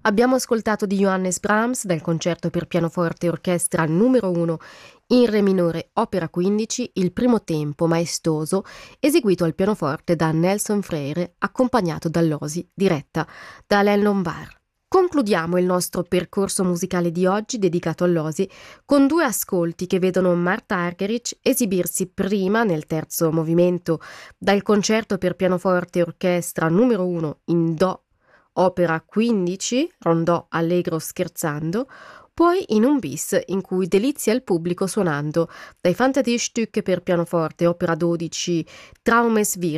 Abbiamo ascoltato di Johannes Brahms dal concerto per pianoforte e orchestra numero 1 in re minore opera 15, il primo tempo maestoso, eseguito al pianoforte da Nelson Freire, accompagnato dall'Osi, diretta da Alain Lombard. Concludiamo il nostro percorso musicale di oggi dedicato all'Osi con due ascolti che vedono Marta Argerich esibirsi prima nel terzo movimento dal concerto per pianoforte e orchestra numero 1 in Do opera 15, rondò allegro scherzando, poi in un bis in cui delizia il pubblico suonando dai Fantasiestücke per pianoforte opera 12 Traumesvirkung